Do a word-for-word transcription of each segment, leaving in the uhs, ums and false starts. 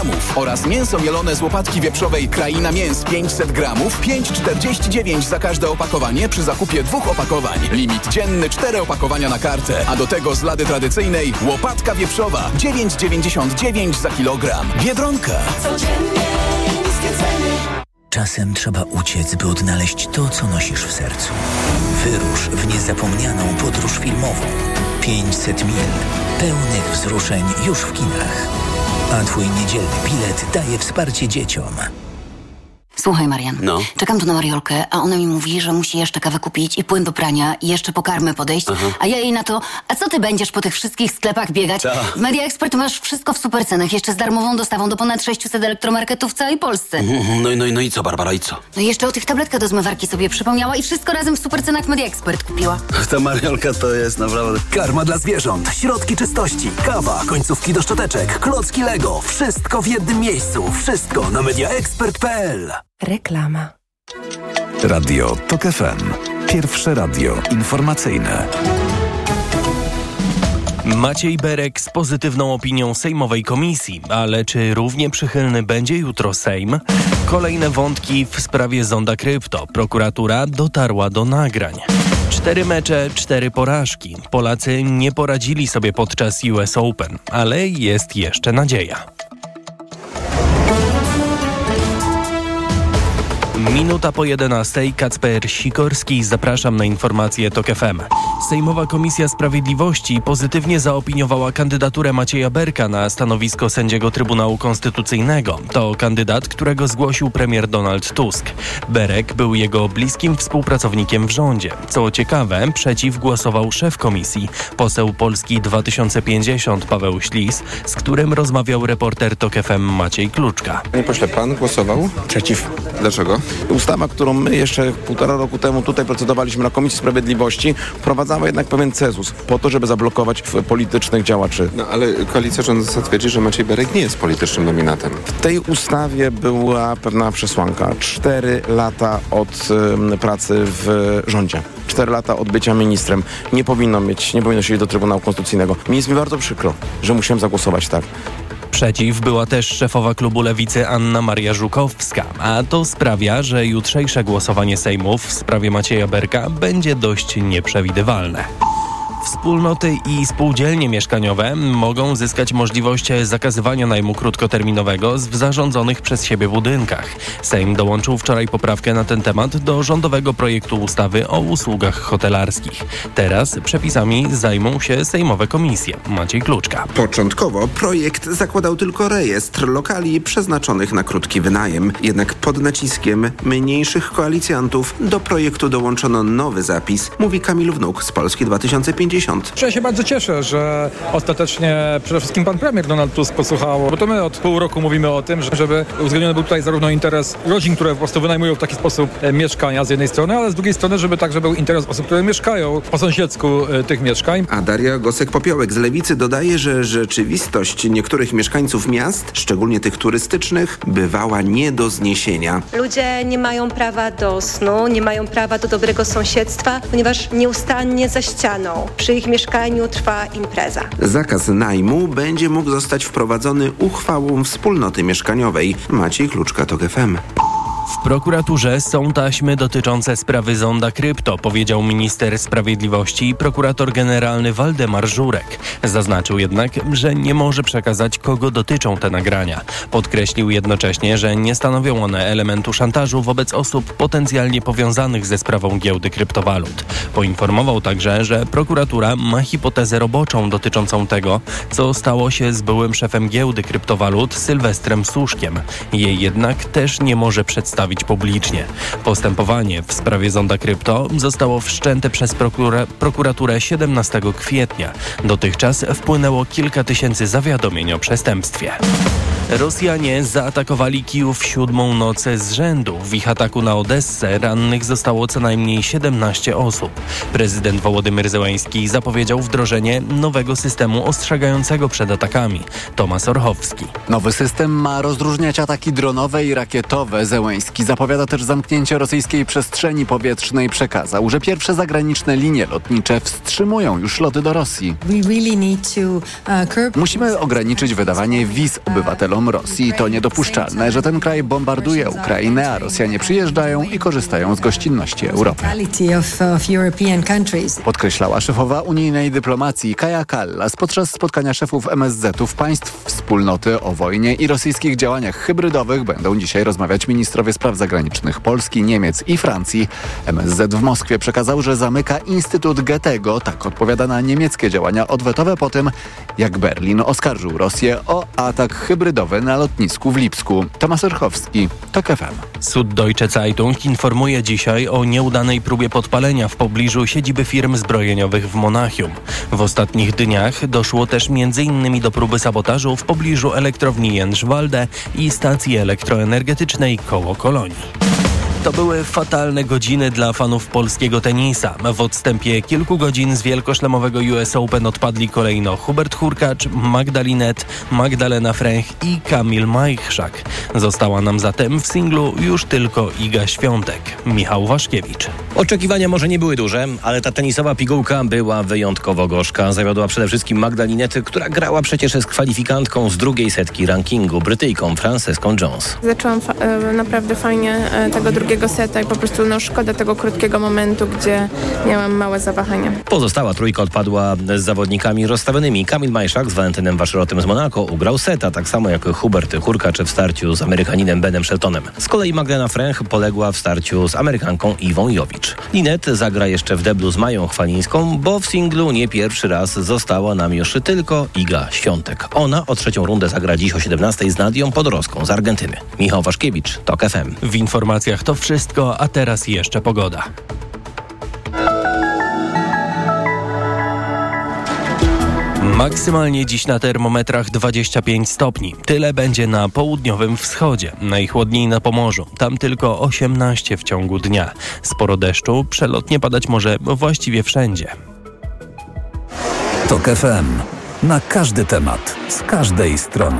oraz mięso mielone z łopatki wieprzowej Kraina Mięs pięćset gramów, pięć czterdzieści dziewięć za każde opakowanie przy zakupie dwóch opakowań. Limit dzienny cztery opakowania na kartę, a do tego z lady tradycyjnej łopatka wieprzowa dziewięć dziewięćdziesiąt dziewięć za kilogram. Biedronka. Codziennie niskie ceny. Czasem trzeba uciec, by odnaleźć to, co nosisz w sercu. Wyrusz w niezapomnianą podróż filmową. pięćset mil pełnych wzruszeń już w kinach. A twój niedzielny bilet daje wsparcie dzieciom. Słuchaj, Marian, no. czekam tu na Mariolkę, a ona mi mówi, że musi jeszcze kawę kupić i płyn do prania i jeszcze po karmę podejść, Aha. a ja jej na to, a co ty będziesz po tych wszystkich sklepach biegać? Ta. W Media Expert masz wszystko w supercenach, jeszcze z darmową dostawą do ponad sześciuset elektromarketów w całej Polsce. Mm, no, no, no i co, Barbara, i co? No i jeszcze o tych tabletkach do zmywarki sobie przypomniała i wszystko razem w supercenach Media Expert kupiła. Ta Mariolka to jest naprawdę... Karma dla zwierząt, środki czystości, kawa, końcówki do szczoteczek, klocki Lego, wszystko w jednym miejscu, wszystko na media expert kropka p l. Reklama. Radio Tok F M. Pierwsze radio informacyjne. Maciej Berek z pozytywną opinią sejmowej komisji, ale czy równie przychylny będzie jutro Sejm? Kolejne wątki w sprawie zonda krypto. Prokuratura dotarła do nagrań. Cztery mecze, cztery porażki. Polacy nie poradzili sobie podczas U S Open, ale jest jeszcze nadzieja. Minuta po jedenastej. Kacper Sikorski. Zapraszam na informacje Tok F M. Sejmowa Komisja Sprawiedliwości pozytywnie zaopiniowała kandydaturę Macieja Berka na stanowisko sędziego Trybunału Konstytucyjnego. To kandydat, którego zgłosił premier Donald Tusk. Berek był jego bliskim współpracownikiem w rządzie. Co ciekawe, przeciw głosował szef komisji, poseł Polski dwa tysiące pięćdziesiąt Paweł Ślis, z którym rozmawiał reporter Tok F M Maciej Kluczka. Panie pośle, pan głosował? Przeciw. Dlaczego? Ustawa, którą my jeszcze półtora roku temu tutaj procedowaliśmy na Komisji Sprawiedliwości, wprowadzała jednak pewien cezus po to, żeby zablokować politycznych działaczy. No ale koalicja rządząca twierdzi, że Maciej Berek nie jest politycznym nominatem. W tej ustawie była pewna przesłanka. Cztery lata od y, pracy w rządzie. Cztery lata od bycia ministrem. Nie powinno mieć, nie powinno się iść do Trybunału Konstytucyjnego. Mi jest mi bardzo przykro, że musiałem zagłosować tak. Przeciw była też szefowa klubu Lewicy Anna Maria Żukowska, a to sprawia, że jutrzejsze głosowanie Sejmu w sprawie Macieja Berka będzie dość nieprzewidywalne. Wspólnoty i spółdzielnie mieszkaniowe mogą zyskać możliwość zakazywania najmu krótkoterminowego w zarządzonych przez siebie budynkach. Sejm dołączył wczoraj poprawkę na ten temat do rządowego projektu ustawy o usługach hotelarskich. Teraz przepisami zajmą się sejmowe komisje. Maciej Kluczka. Początkowo projekt zakładał tylko rejestr lokali przeznaczonych na krótki wynajem. Jednak pod naciskiem mniejszych koalicjantów do projektu dołączono nowy zapis, mówi Kamil Wnuk z Polski dwa tysiące pięćdziesiąt. Ja się bardzo cieszę, że ostatecznie przede wszystkim pan premier Donald Tusk posłuchał, bo to my od pół roku mówimy o tym, żeby uwzględniony był tutaj zarówno interes rodzin, które po prostu wynajmują w taki sposób mieszkania z jednej strony, ale z drugiej strony, żeby także był interes osób, które mieszkają po sąsiedzku tych mieszkań. A Daria Gosek-Popiołek z Lewicy dodaje, że rzeczywistość niektórych mieszkańców miast, szczególnie tych turystycznych, bywała nie do zniesienia. Ludzie nie mają prawa do snu, nie mają prawa do dobrego sąsiedztwa, ponieważ nieustannie za ścianą przy ich mieszkaniu trwa impreza. Zakaz najmu będzie mógł zostać wprowadzony uchwałą wspólnoty mieszkaniowej. Maciej Kluczka, Tok F M. W prokuraturze są taśmy dotyczące sprawy zonda krypto, powiedział minister sprawiedliwości i prokurator generalny Waldemar Żurek. Zaznaczył jednak, że nie może przekazać, kogo dotyczą te nagrania. Podkreślił jednocześnie, że nie stanowią one elementu szantażu wobec osób potencjalnie powiązanych ze sprawą giełdy kryptowalut. Poinformował także, że prokuratura ma hipotezę roboczą dotyczącą tego, co stało się z byłym szefem giełdy kryptowalut Sylwestrem Suszkiem. Jej jednak też nie może przedstawić publicznie. Postępowanie w sprawie zonda krypto zostało wszczęte przez prokura- prokuraturę siedemnastego kwietnia. Dotychczas wpłynęło kilka tysięcy zawiadomień o przestępstwie. Rosjanie zaatakowali Kijów siódmą noc z rzędu. W ich ataku na Odessę rannych zostało co najmniej siedemnaście osób. Prezydent Wołodymyr Zełenski zapowiedział wdrożenie nowego systemu ostrzegającego przed atakami. Tomasz Orchowski. Nowy system ma rozróżniać ataki dronowe i rakietowe. Zełenski zapowiada też zamknięcie rosyjskiej przestrzeni powietrznej. Przekazał, że pierwsze zagraniczne linie lotnicze wstrzymują już loty do Rosji. Musimy ograniczyć wydawanie wiz obywatelom obywatelom Rosji. To niedopuszczalne, że ten kraj bombarduje Ukrainę, a Rosjanie przyjeżdżają i korzystają z gościnności Europy. Podkreślała szefowa unijnej dyplomacji Kaja Kallas podczas spotkania szefów em es zetów państw wspólnoty o wojnie i rosyjskich działaniach hybrydowych. Będą dzisiaj rozmawiać ministrowie spraw zagranicznych Polski, Niemiec i Francji. em es zet w Moskwie przekazał, że zamyka Instytut Goethego. Tak odpowiada na niemieckie działania odwetowe po tym, jak Berlin oskarżył Rosję o atak hybrydowy na lotnisku w Lipsku. Tomasz Erchowski, TOK F M. Süddeutsche Zeitung informuje dzisiaj o nieudanej próbie podpalenia w pobliżu siedziby firm zbrojeniowych w Monachium. W ostatnich dniach doszło też m.in. do próby sabotażu w pobliżu elektrowni Jędrzwalde i stacji elektroenergetycznej koło Kolonii. To były fatalne godziny dla fanów polskiego tenisa. W odstępie kilku godzin z wielkoszlemowego U S Open odpadli kolejno Hubert Hurkacz, Magdalinet, Magdalena Fręch i Kamil Majchrzak. Została nam zatem w singlu już tylko Iga Świątek. Michał Waszkiewicz. Oczekiwania może nie były duże, ale ta tenisowa pigułka była wyjątkowo gorzka. Zawiodła przede wszystkim Magdalinet, która grała przecież z kwalifikantką z drugiej setki rankingu, Brytyjką Franceską Jones. Zaczęłam fa- naprawdę fajnie tego drugiego seta i po prostu no, szkoda tego krótkiego momentu, gdzie miałam małe zawahania. Pozostała trójka odpadła z zawodnikami rozstawionymi. Kamil Majchrzak z Walentynem Waszerotem z Monako ugrał seta, tak samo jak Hubert Hurkacz w starciu z Amerykaninem Benem Sheltonem. Z kolei Magdalena Fręch poległa w starciu z Amerykanką Iwą Jowicz. Linet zagra jeszcze w deblu z Mają Chwalińską, bo w singlu nie pierwszy raz została nam już tylko Iga Świątek. Ona o trzecią rundę zagra dziś o siedemnastej z Nadią Podorowską z Argentyny. Michał Waszkiewicz, TOK F M. W informacjach to wszystko, a teraz jeszcze pogoda. Maksymalnie dziś na termometrach dwadzieścia pięć stopni. Tyle będzie na południowym wschodzie. Najchłodniej na Pomorzu. Tam tylko osiemnaście w ciągu dnia. Sporo deszczu, przelotnie padać może właściwie wszędzie. TOK F M. Na każdy temat. Z każdej strony.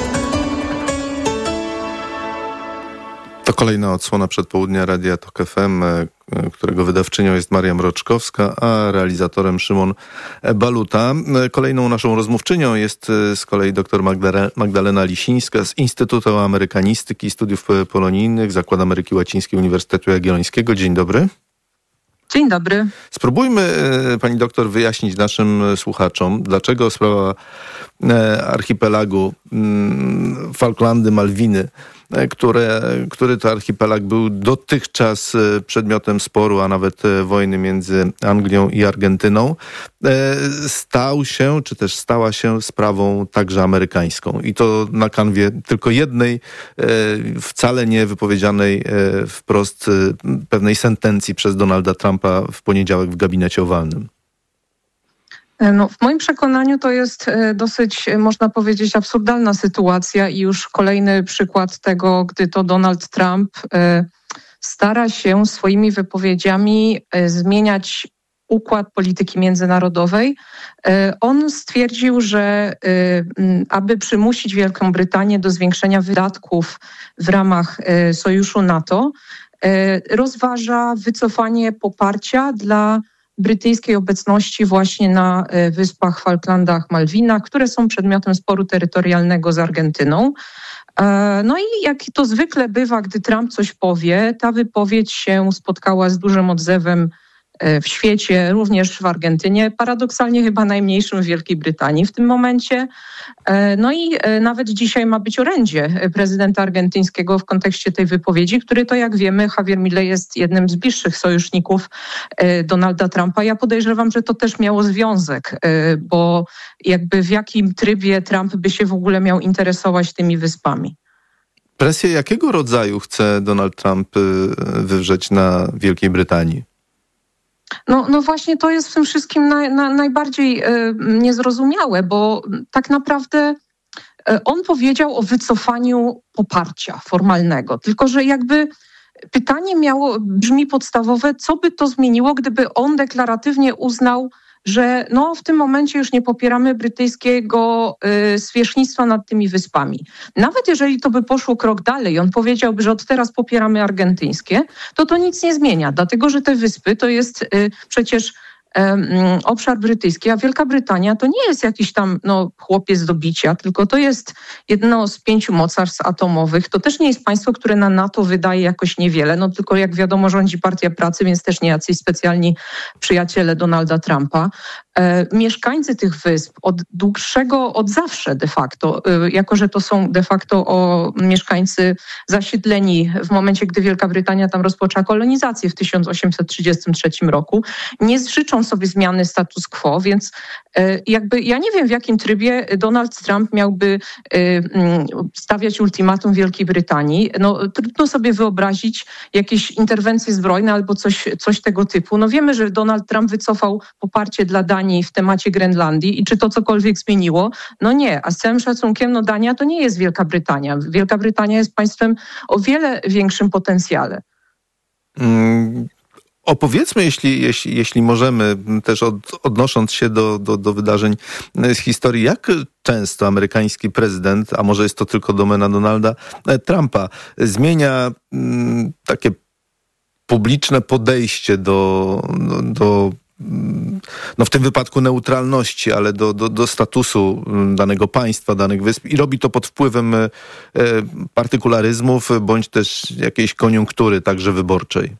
To kolejna odsłona przedpołudnia Radia TOK F M, którego wydawczynią jest Maria Mroczkowska, a realizatorem Szymon Baluta. Kolejną naszą rozmówczynią jest z kolei dr Magdalena Lisińska z Instytutu Amerykanistyki i Studiów Polonijnych Zakładu Ameryki Łacińskiej Uniwersytetu Jagiellońskiego. Dzień dobry. Dzień dobry. Spróbujmy, pani doktor, wyjaśnić naszym słuchaczom, dlaczego sprawa archipelagu Falklandy, Malwiny, które, który to archipelag był dotychczas przedmiotem sporu, a nawet wojny między Anglią i Argentyną, stał się, czy też stała się sprawą także amerykańską. I to na kanwie tylko jednej, wcale nie wypowiedzianej wprost pewnej sentencji przez Donalda Trumpa w poniedziałek w gabinecie owalnym. No, w moim przekonaniu to jest dosyć, można powiedzieć, absurdalna sytuacja i już kolejny przykład tego, gdy to Donald Trump stara się swoimi wypowiedziami zmieniać układ polityki międzynarodowej. On stwierdził, że aby przymusić Wielką Brytanię do zwiększenia wydatków w ramach sojuszu NATO, rozważa wycofanie poparcia dla brytyjskiej obecności właśnie na wyspach Falklandach, Malwinach, które są przedmiotem sporu terytorialnego z Argentyną. No i jak to zwykle bywa, gdy Trump coś powie, ta wypowiedź się spotkała z dużym odzewem w świecie, również w Argentynie, paradoksalnie chyba najmniejszym w Wielkiej Brytanii w tym momencie. No i nawet dzisiaj ma być orędzie prezydenta argentyńskiego w kontekście tej wypowiedzi, który to, jak wiemy, Javier Milei jest jednym z bliższych sojuszników Donalda Trumpa. Ja podejrzewam, że to też miało związek, bo jakby w jakim trybie Trump by się w ogóle miał interesować tymi wyspami. Presję jakiego rodzaju chce Donald Trump wywrzeć na Wielkiej Brytanii? No, no właśnie to jest w tym wszystkim na, na, najbardziej y, niezrozumiałe, bo tak naprawdę y, on powiedział o wycofaniu poparcia formalnego, tylko że jakby pytanie miało, brzmi podstawowe, co by to zmieniło, gdyby on deklaratywnie uznał, że no w tym momencie już nie popieramy brytyjskiego y, zwierzchnictwa nad tymi wyspami. Nawet jeżeli to by poszło krok dalej, on powiedziałby, że od teraz popieramy argentyńskie, to to nic nie zmienia, dlatego że te wyspy to jest y, przecież obszar brytyjski, a Wielka Brytania to nie jest jakiś tam no, chłopiec do bicia, tylko to jest jedno z pięciu mocarstw atomowych. To też nie jest państwo, które na NATO wydaje jakoś niewiele, no tylko jak wiadomo rządzi Partia Pracy, więc też nie jacyś specjalni przyjaciele Donalda Trumpa. E, mieszkańcy tych wysp od dłuższego, od zawsze de facto, e, jako że to są de facto o mieszkańcy zasiedleni w momencie, gdy Wielka Brytania tam rozpoczęła kolonizację w tysiąc osiemset trzydziestym trzecim roku, nie życzą sobie zmiany status quo, więc e, jakby ja nie wiem, w jakim trybie Donald Trump miałby e, stawiać ultimatum Wielkiej Brytanii. No, trudno sobie wyobrazić jakieś interwencje zbrojne albo coś, coś tego typu. No wiemy, że Donald Trump wycofał poparcie dla Danii w temacie Grenlandii i czy to cokolwiek zmieniło? No nie, a z całym szacunkiem, no Dania to nie jest Wielka Brytania. Wielka Brytania jest państwem o wiele większym potencjale. Mm. Opowiedzmy, jeśli, jeśli, jeśli możemy, też od, odnosząc się do, do, do wydarzeń z historii, jak często amerykański prezydent, a może jest to tylko domena Donalda Trumpa, zmienia mm, takie publiczne podejście do, do, do no w tym wypadku neutralności, ale do, do, do statusu danego państwa, danych wysp i robi to pod wpływem e, partykularyzmów bądź też jakiejś koniunktury także wyborczej.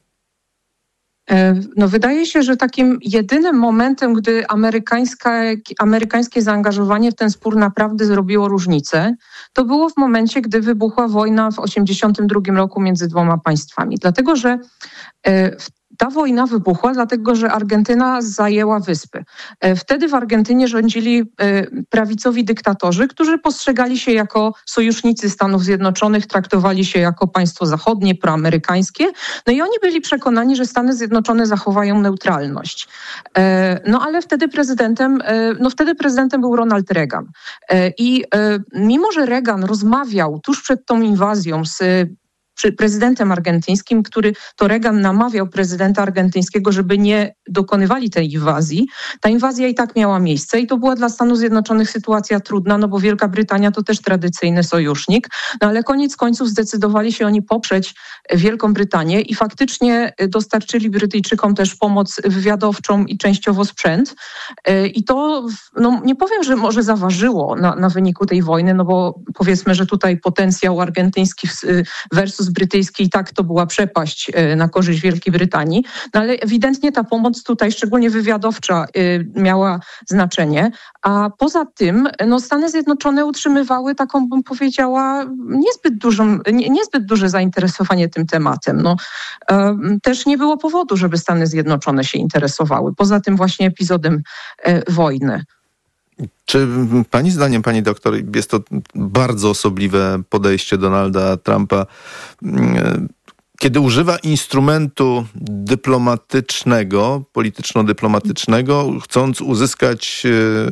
No wydaje się, że takim jedynym momentem, gdy amerykańska, amerykańskie zaangażowanie w ten spór naprawdę zrobiło różnicę, to było w momencie, gdy wybuchła wojna w osiemdziesiątym drugim roku między dwoma państwami. Dlatego, że w Ta wojna wybuchła dlatego, że Argentyna zajęła wyspy. Wtedy w Argentynie rządzili prawicowi dyktatorzy, którzy postrzegali się jako sojusznicy Stanów Zjednoczonych, traktowali się jako państwo zachodnie, proamerykańskie. No i oni byli przekonani, że Stany Zjednoczone zachowają neutralność. No ale wtedy prezydentem, no wtedy prezydentem był Ronald Reagan. I mimo, że Reagan rozmawiał tuż przed tą inwazją z prezydentem argentyńskim, który to Reagan namawiał prezydenta argentyńskiego, żeby nie dokonywali tej inwazji. Ta inwazja i tak miała miejsce i to była dla Stanów Zjednoczonych sytuacja trudna, no bo Wielka Brytania to też tradycyjny sojusznik, no ale koniec końców zdecydowali się oni poprzeć Wielką Brytanię i faktycznie dostarczyli Brytyjczykom też pomoc wywiadowczą i częściowo sprzęt. I to, no nie powiem, że może zaważyło na, na wyniku tej wojny, no bo powiedzmy, że tutaj potencjał argentyński versus brytyjski i tak to była przepaść na korzyść Wielkiej Brytanii, no ale ewidentnie ta pomoc tutaj, szczególnie wywiadowcza, miała znaczenie, a poza tym no, Stany Zjednoczone utrzymywały taką, bym powiedziała, niezbyt, dużą, nie, niezbyt duże zainteresowanie tym tematem. No, też nie było powodu, żeby Stany Zjednoczone się interesowały, poza tym właśnie epizodem wojny. Czy pani zdaniem, pani doktor, jest to bardzo osobliwe podejście Donalda Trumpa, kiedy używa instrumentu dyplomatycznego, polityczno-dyplomatycznego, chcąc uzyskać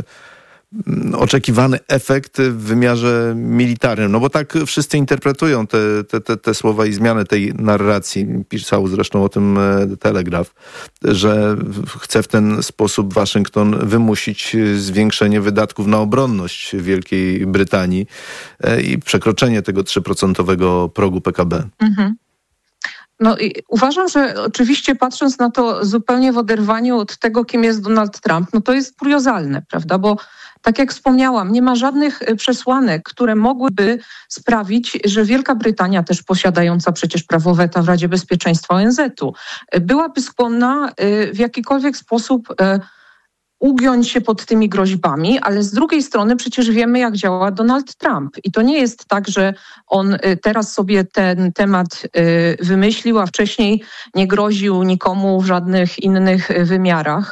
oczekiwany efekt w wymiarze militarnym? No bo tak wszyscy interpretują te, te, te, te słowa i zmianę tej narracji. Pisał zresztą o tym Telegraf, że chce w ten sposób Waszyngton wymusić zwiększenie wydatków na obronność Wielkiej Brytanii i przekroczenie tego trzyprocentowego progu P K B. Mhm. No i uważam, że oczywiście patrząc na to zupełnie w oderwaniu od tego, kim jest Donald Trump, no to jest kuriozalne, prawda, bo tak jak wspomniałam, nie ma żadnych przesłanek, które mogłyby sprawić, że Wielka Brytania, też posiadająca przecież prawo weta w Radzie Bezpieczeństwa O N Z-u, byłaby skłonna w jakikolwiek sposób ugiąć się pod tymi groźbami, ale z drugiej strony przecież wiemy, jak działa Donald Trump. I to nie jest tak, że on teraz sobie ten temat wymyślił, a wcześniej nie groził nikomu w żadnych innych wymiarach.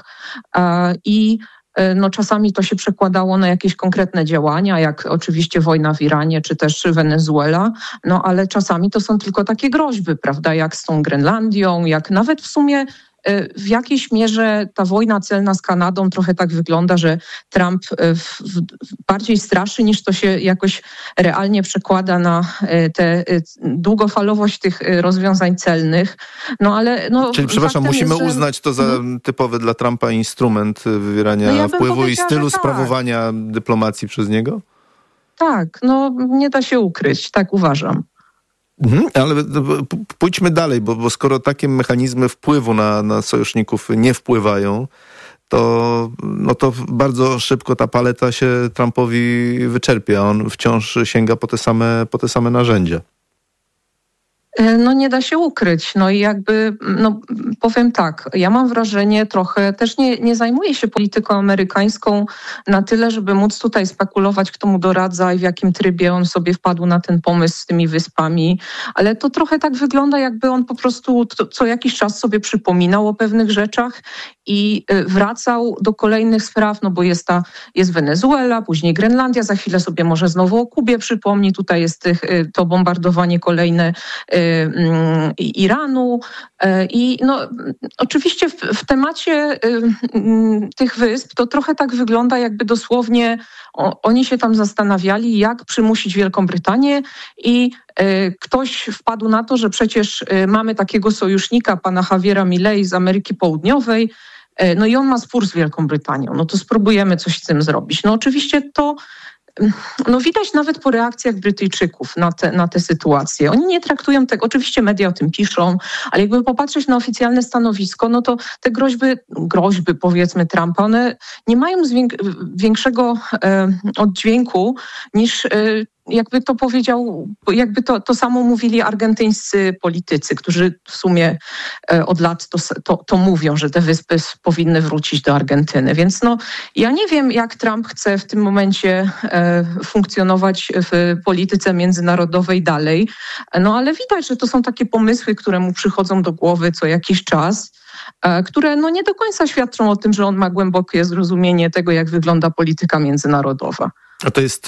I no czasami to się przekładało na jakieś konkretne działania, jak oczywiście wojna w Iranie, czy też Wenezuela, no ale czasami to są tylko takie groźby, prawda, jak z tą Grenlandią, jak nawet w sumie w jakiejś mierze ta wojna celna z Kanadą trochę tak wygląda, że Trump w, w, bardziej straszy, niż to się jakoś realnie przekłada na tę długofalowość tych rozwiązań celnych. No ale no, Czyli przepraszam, musimy jest, że... uznać to za typowy dla Trumpa instrument wywierania no ja wpływu i stylu tak. sprawowania dyplomacji przez niego? Tak, no nie da się ukryć, tak uważam. Mhm, ale pójdźmy dalej, bo, bo skoro takie mechanizmy wpływu na, na sojuszników nie wpływają, to, no to bardzo szybko ta paleta się Trumpowi wyczerpie. On wciąż sięga po te same, po te same narzędzia. No nie da się ukryć. No i jakby, no powiem tak, ja mam wrażenie trochę, też nie, nie zajmuję się polityką amerykańską na tyle, żeby móc tutaj spekulować, kto mu doradza i w jakim trybie on sobie wpadł na ten pomysł z tymi wyspami, ale to trochę tak wygląda, jakby on po prostu to, co jakiś czas sobie przypominał o pewnych rzeczach i wracał do kolejnych spraw, no bo jest ta, jest Wenezuela, później Grenlandia, za chwilę sobie może znowu o Kubie przypomni, tutaj jest tych, to bombardowanie kolejne Iranu i no oczywiście w, w temacie tych wysp to trochę tak wygląda, jakby dosłownie o, oni się tam zastanawiali, jak przymusić Wielką Brytanię i ktoś wpadł na to, że przecież mamy takiego sojusznika, pana Javiera Milei z Ameryki Południowej, no i on ma spór z Wielką Brytanią, no to spróbujemy coś z tym zrobić. No oczywiście to no widać nawet po reakcjach Brytyjczyków na te, na te sytuacje. Oni nie traktują tego, oczywiście media o tym piszą, ale jakby popatrzeć na oficjalne stanowisko, no to te groźby, groźby powiedzmy Trumpa, one nie mają zwięk- większego e, oddźwięku niż e, jakby to powiedział, jakby to, to samo mówili argentyńscy politycy, którzy w sumie e, od lat to, to, to mówią, że te wyspy powinny wrócić do Argentyny. Więc no, ja nie wiem, jak Trump chce w tym momencie e, funkcjonować w polityce międzynarodowej dalej, no ale widać, że to są takie pomysły, które mu przychodzą do głowy co jakiś czas, e, które no nie do końca świadczą o tym, że on ma głębokie zrozumienie tego, jak wygląda polityka międzynarodowa. A to jest y,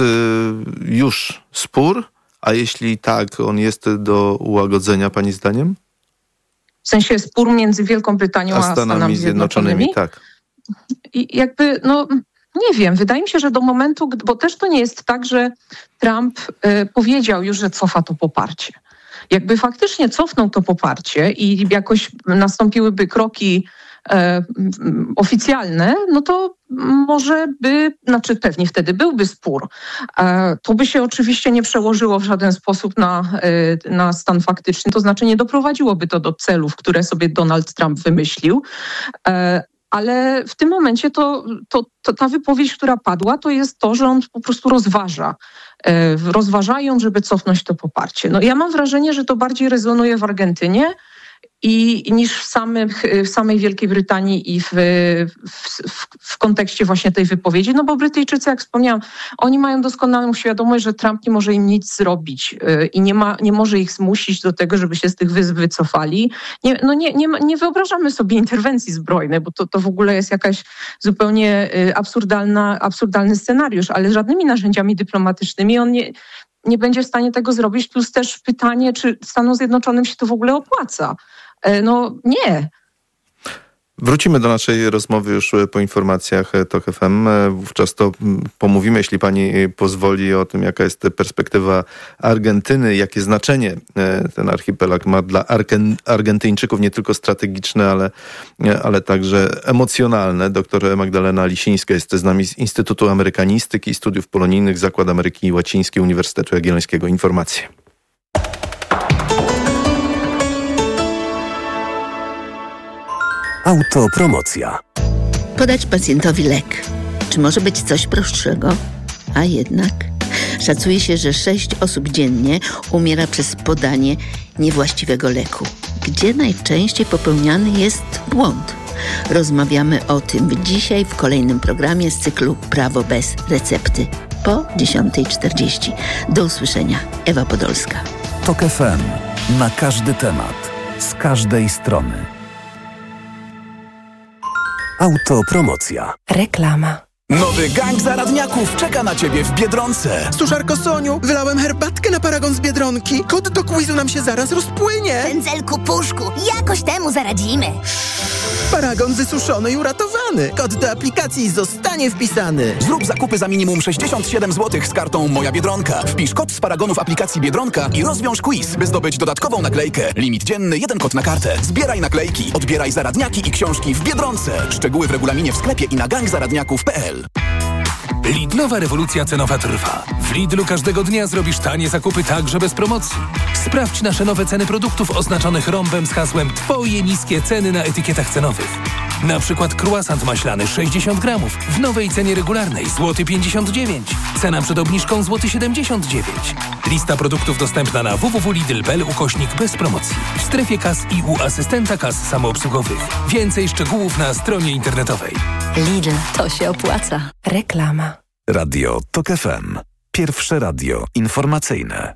już spór? A jeśli tak, on jest do ułagodzenia, pani zdaniem? W sensie spór między Wielką Brytanią a, a Stanami, Stanami Zjednoczonymi? Zjednoczonymi, tak. I jakby, no nie wiem, wydaje mi się, że do momentu, bo też to nie jest tak, że Trump y, powiedział już, że cofa to poparcie. Jakby faktycznie cofnął to poparcie i jakoś nastąpiłyby kroki e, oficjalne, no to może by, znaczy pewnie wtedy byłby spór. E, to by się oczywiście nie przełożyło w żaden sposób na, e, na stan faktyczny, to znaczy nie doprowadziłoby to do celów, które sobie Donald Trump wymyślił. E, ale w tym momencie to, to, to ta wypowiedź, która padła, to jest to, że on po prostu rozważa. E, rozważają, żeby cofnąć to poparcie. No ja mam wrażenie, że to bardziej rezonuje w Argentynie i niż w, samych, w samej Wielkiej Brytanii i w, w, w kontekście właśnie tej wypowiedzi, no bo Brytyjczycy, jak wspomniałam, oni mają doskonałą świadomość, że Trump nie może im nic zrobić i nie, ma, nie może ich zmusić do tego, żeby się z tych wysp wycofali. Nie, no nie, nie, nie wyobrażamy sobie interwencji zbrojnej, bo to, to w ogóle jest jakaś zupełnie absurdalna, absurdalny scenariusz, ale żadnymi narzędziami dyplomatycznymi on nie, nie będzie w stanie tego zrobić. Plus też pytanie, czy Stanom Zjednoczonym się to w ogóle opłaca. No nie. Wrócimy do naszej rozmowy już po informacjach TOK F M. Wówczas to pomówimy, jeśli pani pozwoli, o tym, jaka jest perspektywa Argentyny, jakie znaczenie ten archipelag ma dla Argen- Argentyńczyków, nie tylko strategiczne, ale, ale także emocjonalne. Doktor Magdalena Lisińska jest z nami z Instytutu Amerykanistyki i Studiów Polonijnych Zakład Ameryki Łacińskiej Uniwersytetu Jagiellońskiego. Informacje. Autopromocja. Podać pacjentowi lek. Czy może być coś prostszego? A jednak szacuje się, że sześć osób dziennie umiera przez podanie niewłaściwego leku. Gdzie najczęściej popełniany jest błąd? Rozmawiamy o tym dzisiaj w kolejnym programie z cyklu Prawo bez recepty po dziesiątej czterdzieści. Do usłyszenia. Ewa Podolska. TOK F M. Na każdy temat. Z każdej strony. Autopromocja. Reklama. Nowy gang zaradniaków czeka na ciebie w Biedronce. Suszarko Soniu, wylałem herbatkę na paragon z Biedronki. Kod do quizu nam się zaraz rozpłynie. Pędzelku puszku, jakoś temu zaradzimy. Paragon wysuszony i uratowany. Kod do aplikacji zostanie wpisany. Zrób zakupy za minimum sześćdziesiąt siedem złotych z kartą Moja Biedronka. Wpisz kod z paragonu w aplikacji Biedronka i rozwiąż quiz, by zdobyć dodatkową naklejkę. Limit dzienny, jeden kod na kartę. Zbieraj naklejki, odbieraj zaradniaki i książki w Biedronce. Szczegóły w regulaminie w sklepie i na gang zaradniaków kropka p l. Lidlowa rewolucja cenowa trwa. W Lidlu każdego dnia zrobisz tanie zakupy także bez promocji. Sprawdź nasze nowe ceny produktów oznaczonych rąbem z hasłem Twoje niskie ceny na etykietach cenowych. Na przykład croissant maślany sześćdziesiąt gramów w nowej cenie regularnej złoty pięćdziesiąt dziewięć. Cena przed obniżką złoty siedemdziesiąt dziewięć. Lista produktów dostępna na w w w kropka lidl kropka p l ukośnik bez promocji. W strefie kas i u asystenta kas samoobsługowych. Więcej szczegółów na stronie internetowej. Lidl, to się opłaca. Reklama. Radio TOK F M. Pierwsze radio informacyjne.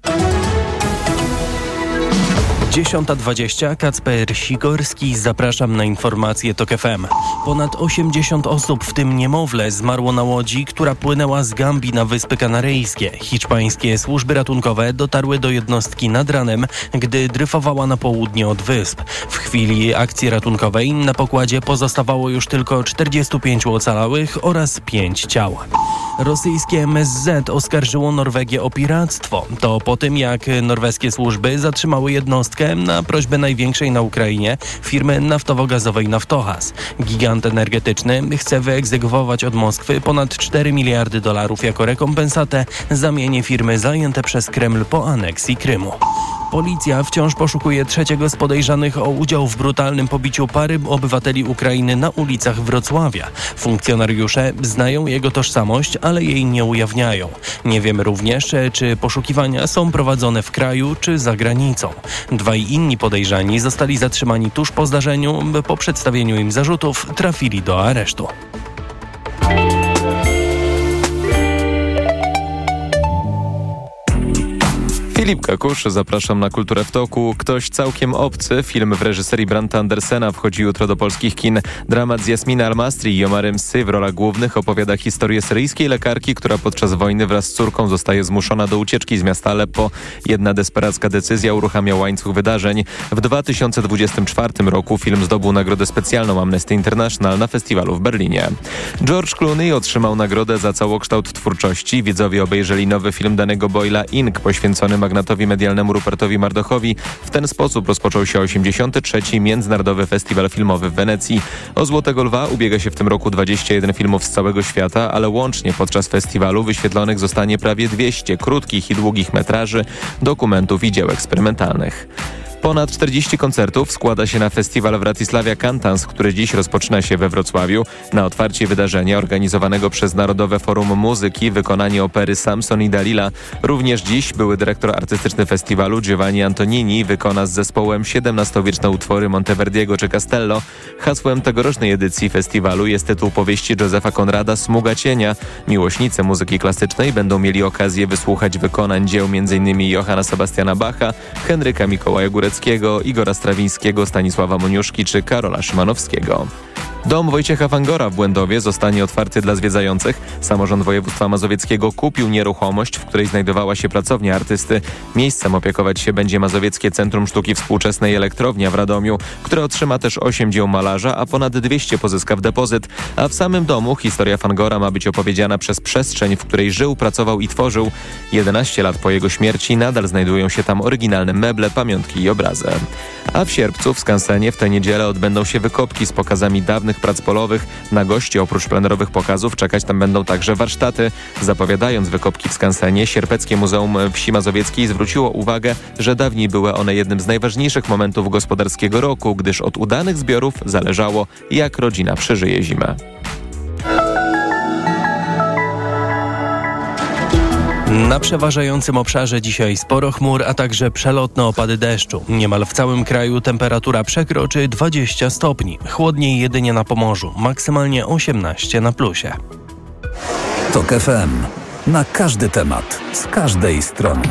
dziesiąta dwadzieścia, Kacper Sikorski, zapraszam na informacje TOK F M. Ponad osiemdziesiąt osób, w tym niemowlę, zmarło na łodzi, która płynęła z Gambii na Wyspy Kanaryjskie. Hiszpańskie służby ratunkowe dotarły do jednostki nad ranem, gdy dryfowała na południe od wysp. W chwili akcji ratunkowej na pokładzie pozostawało już tylko czterdziestu pięciu ocalałych oraz pięć ciał. Rosyjskie M S Z oskarżyło Norwegię o piractwo. To po tym, jak norweskie służby zatrzymały jednostkę na prośbę największej na Ukrainie firmy naftowo-gazowej Naftogaz. Gigant energetyczny chce wyegzekwować od Moskwy ponad cztery miliardy dolarów jako rekompensatę za mienie firmy zajęte przez Kreml po aneksji Krymu. Policja wciąż poszukuje trzeciego z podejrzanych o udział w brutalnym pobiciu pary obywateli Ukrainy na ulicach Wrocławia. Funkcjonariusze znają jego tożsamość, ale jej nie ujawniają. Nie wiemy również, czy poszukiwania są prowadzone w kraju czy za granicą. Dwaj inni podejrzani zostali zatrzymani tuż po zdarzeniu. Po przedstawieniu im zarzutów trafili do aresztu. Filip Kakusz, zapraszam na Kulturę w toku. Ktoś całkiem obcy. Film w reżyserii Branta Andersena wchodzi jutro do polskich kin. Dramat z Jasmina Al-Mastri i Omarem Sy w rolach głównych opowiada historię syryjskiej lekarki, która podczas wojny wraz z córką zostaje zmuszona do ucieczki z miasta Aleppo. Jedna desperacka decyzja uruchamia łańcuch wydarzeń. W dwa tysiące dwudziestym czwartym roku film zdobył nagrodę specjalną Amnesty International na festiwalu w Berlinie. George Clooney otrzymał nagrodę za całokształt twórczości. Widzowie obejrzeli nowy film Danny'ego Boyla Ink poświęcony magnatowi medialnemu Rupertowi Murdochowi. W ten sposób rozpoczął się osiemdziesiąty trzeci Międzynarodowy Festiwal Filmowy w Wenecji. O Złotego Lwa ubiega się w tym roku dwadzieścia jeden filmów z całego świata, ale łącznie podczas festiwalu wyświetlonych zostanie prawie dwieście krótkich i długich metraży, dokumentów i dzieł eksperymentalnych. Ponad czterdzieści koncertów składa się na festiwal Wratysławia Cantans, który dziś rozpoczyna się we Wrocławiu. Na otwarcie wydarzenia organizowanego przez Narodowe Forum Muzyki wykonanie opery Samson i Dalila. Również dziś były dyrektor artystyczny festiwalu Giovanni Antonini wykona z zespołem siedemnastowieczne utwory Monteverdiego czy Castello. Hasłem tegorocznej edycji festiwalu jest tytuł powieści Józefa Konrada Smuga cienia. Miłośnicy muzyki klasycznej będą mieli okazję wysłuchać wykonań dzieł m.in. Johanna Sebastiana Bacha, Henryka Mikołaja Góreckiego, Igora Strawińskiego, Stanisława Moniuszki czy Karola Szymanowskiego. Dom Wojciecha Fangora w Błędowie zostanie otwarty dla zwiedzających. Samorząd województwa mazowieckiego kupił nieruchomość, w której znajdowała się pracownia artysty. Miejscem opiekować się będzie Mazowieckie Centrum Sztuki Współczesnej Elektrownia w Radomiu, które otrzyma też osiem dzieł malarza, a ponad dwieście pozyska w depozyt. A w samym domu historia Fangora ma być opowiedziana przez przestrzeń, w której żył, pracował i tworzył. jedenaście lat po jego śmierci nadal znajdują się tam oryginalne meble, pamiątki i obrazy. A w sierpcu w Skansenie w tę niedzielę odbędą się wykopki z pokazami dawnych prac polowych. Na gości oprócz plenerowych pokazów czekać tam będą także warsztaty. Zapowiadając wykopki w Skansenie, Sierpeckie Muzeum Wsi Mazowieckiej zwróciło uwagę, że dawniej były one jednym z najważniejszych momentów gospodarskiego roku, gdyż od udanych zbiorów zależało, jak rodzina przeżyje zimę. Na przeważającym obszarze dzisiaj sporo chmur, a także przelotne opady deszczu. Niemal w całym kraju temperatura przekroczy dwadzieścia stopni. Chłodniej jedynie na Pomorzu, maksymalnie osiemnaście na plusie. TOK F M. Na każdy temat, z każdej strony.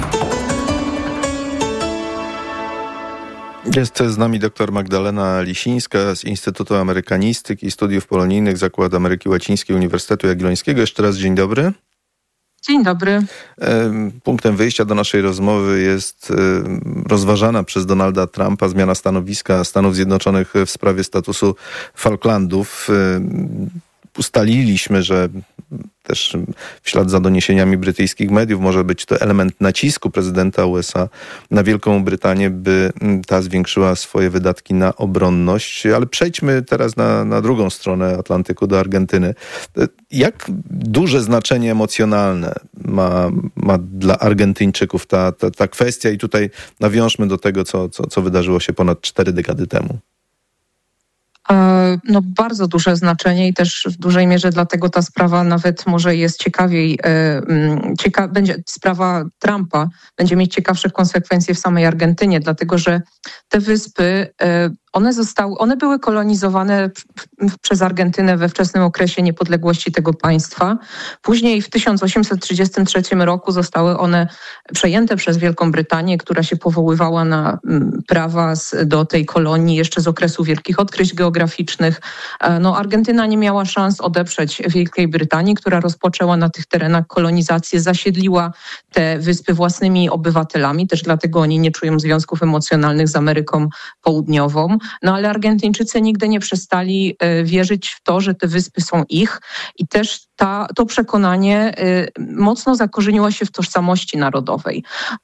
Jest z nami dr Magdalena Lisińska z Instytutu Amerykanistyki i Studiów Polonijnych Zakładu Ameryki Łacińskiej Uniwersytetu Jagiellońskiego. Jeszcze raz dzień dobry. Dzień dobry. Punktem wyjścia do naszej rozmowy jest rozważana przez Donalda Trumpa zmiana stanowiska Stanów Zjednoczonych w sprawie statusu Falklandów. Ustaliliśmy, że też w ślad za doniesieniami brytyjskich mediów może być to element nacisku prezydenta U S A na Wielką Brytanię, by ta zwiększyła swoje wydatki na obronność. Ale przejdźmy teraz na, na drugą stronę Atlantyku, do Argentyny. Jak duże znaczenie emocjonalne ma, ma dla Argentyńczyków ta, ta, ta kwestia? I tutaj nawiążmy do tego, co, co, co wydarzyło się ponad cztery dekady temu. No bardzo duże znaczenie i też w dużej mierze dlatego ta sprawa nawet może jest ciekawiej, cieka- będzie sprawa Trumpa będzie mieć ciekawsze konsekwencje w samej Argentynie, dlatego że te wyspy, one zostały, one były kolonizowane przez Argentynę we wczesnym okresie niepodległości tego państwa. Później w tysiąc osiemset trzydziestym trzecim roku zostały one przejęte przez Wielką Brytanię, która się powoływała na prawa do tej kolonii jeszcze z okresu wielkich odkryć geograficznych. No, Argentyna nie miała szans odeprzeć Wielkiej Brytanii, która rozpoczęła na tych terenach kolonizację, zasiedliła te wyspy własnymi obywatelami, też dlatego oni nie czują związków emocjonalnych z Ameryką Południową. No ale Argentyńczycy nigdy nie przestali wierzyć w to, że te wyspy są ich i też ta, to przekonanie mocno zakorzeniło się w tożsamości narodowej.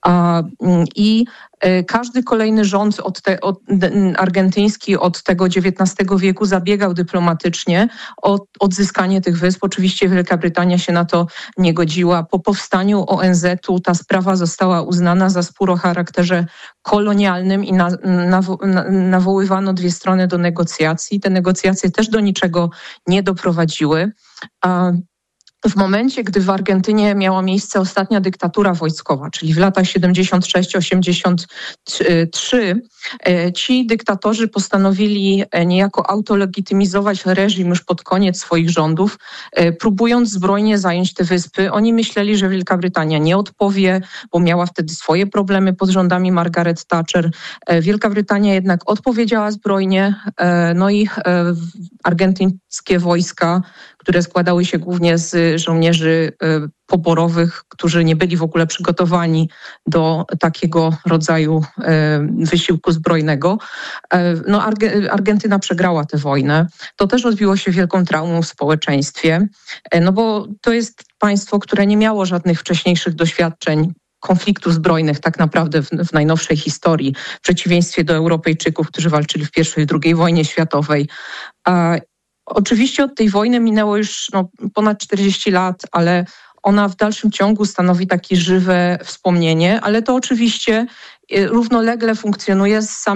I każdy kolejny rząd od te, od, argentyński od tego dziewiętnastego wieku zabiegał dyplomatycznie o odzyskanie tych wysp. Oczywiście Wielka Brytania się na to nie godziła. Po powstaniu O N Z u ta sprawa została uznana za spór o charakterze kolonialnym i na, na, na, nawoływano dwie strony do negocjacji. Te negocjacje też do niczego nie doprowadziły. A w momencie, gdy w Argentynie miała miejsce ostatnia dyktatura wojskowa, czyli w latach siedemdziesiąt sześć osiemdziesiąt trzy, ci dyktatorzy postanowili niejako autolegitymizować reżim już pod koniec swoich rządów, próbując zbrojnie zająć te wyspy. Oni myśleli, że Wielka Brytania nie odpowie, bo miała wtedy swoje problemy pod rządami Margaret Thatcher. Wielka Brytania jednak odpowiedziała zbrojnie, no i argentyńskie wojska, które składały się głównie z żołnierzy poborowych, którzy nie byli w ogóle przygotowani do takiego rodzaju wysiłku zbrojnego. No, Argentyna przegrała tę wojnę. To też odbiło się wielką traumą w społeczeństwie, no bo to jest państwo, które nie miało żadnych wcześniejszych doświadczeń konfliktów zbrojnych tak naprawdę w, w najnowszej historii, w przeciwieństwie do Europejczyków, którzy walczyli w pierwszej i drugiej wojnie światowej. Oczywiście od tej wojny minęło już no, ponad czterdzieści lat, ale ona w dalszym ciągu stanowi takie żywe wspomnienie, ale to oczywiście równolegle funkcjonuje z samym